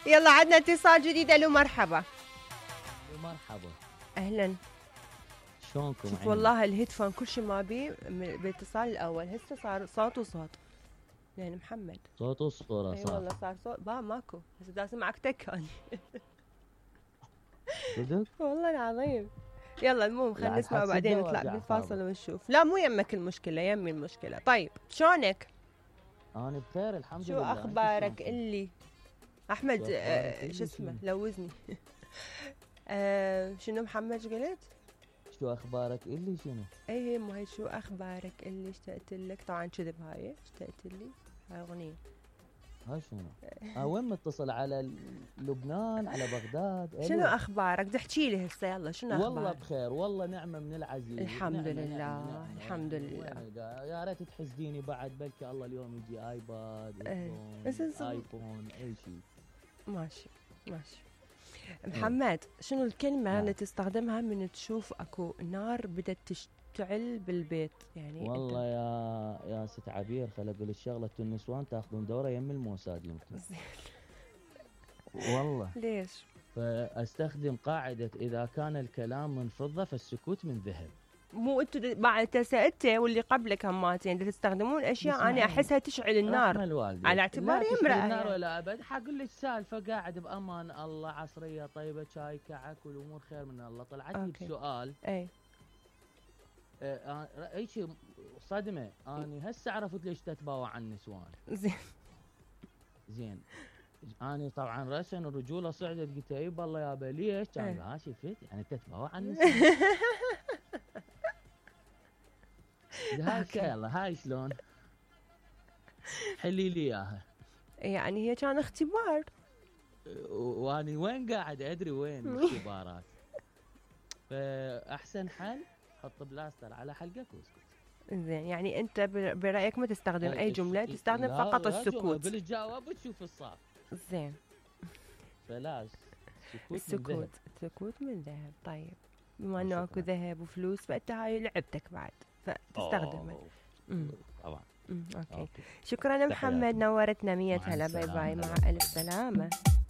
يلا عندنا اتصال جديد. الو مرحبا. مرحبا. اهلا. شلونكم؟ شوف والله الهيدفون كل شيء ما بي بالاتصال الاول هسه صار صوت وصوت يعني محمد صوت وصورة اي صار. والله صار صوت ماكو هسه بدي اسمعك تكاني. صدق؟ والله العظيم. يلا المهم خلينا نسمع وبعدين نطلع بالفاصل ونشوف. لا مو يمك المشكلة، يمي المشكلة. طيب شلونك؟ انا بخير الحمد شو لله. شو اخبارك اللي احمد شو اسمه لوزني. شنو محمد شو قلت؟ شو اخبارك اللي شنو؟ اي مو هي شو اخبارك اللي اشتقت لك. طبعا كذب هاي اشتقت لي هاي اغنية. هاي شنو؟ وين متصل على لبنان على بغداد؟ شنو اخبارك؟ تحكي لي هسه يلا شنو اخبارك؟ والله بخير والله نعمة من العزيز. الحمد نعمة لله نعمة الحمد لله. يا ريت تحسديني بعد بلكي الله اليوم يجي ايباد ايفون اي شيء. ماشي ماشي. محمد شنو الكلمة اللي تستخدمها من تشوف اكو نار بدت تشتعل بالبيت يعني؟ والله يا ست عبير خل اقول الشغله، النسوان تاخذون دوره يم الموساد يمكن. والله ليش؟ فاستخدم قاعده اذا كان الكلام من فضه فالسكوت من ذهب. مو انتوا بعد سألتي واللي قبلك هماتين تستخدمون اشياء انا احسها تشعل النار على اعتباري امراه النار يعني. ولا ابد. حقول لك سالفه قاعد بامان الله، عصريه طيبه، شاي كعك والامور خير من الله. طلعت لي بسؤال اي شيء صدمه. انا هسه عرفت ليش تتباوع عن النسوان. زين أنا طبعا رأسا الرجولة صعدت قلت اي بالله يابا ليش؟ كان ها شفت يعني تتباوع عن النسوان. هاي يلا هاي شلون؟ حلي لي اياها. يعني هي كان اختبار واني وين قاعد ادري وين الاختبارات. فاحسن حل حط بلاستر على حلقك واسكت. زين يعني انت برايك ما تستخدم اي جمله، تستخدم فقط السكوت. بالجواب وتشوف الصاف. زين فلا السكوت من ذهب. طيب بما انه اكو ذهب وفلوس فانت هاي لعبتك بعد فتستخدمه. طبعا. اوكي. شكرا محمد، نورتنا. 100 هلا. باي باي، مع الف سلامه.